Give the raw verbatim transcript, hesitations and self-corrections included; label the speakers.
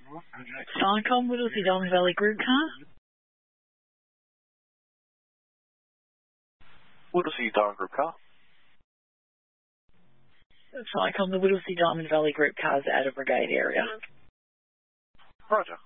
Speaker 1: Skycom, Whittlesey Diamond Valley Group car.
Speaker 2: Whittlesey Diamond Group car.
Speaker 1: Skycom, the Whittlesey Diamond Valley Group car's out of Brigade area.
Speaker 2: Roger.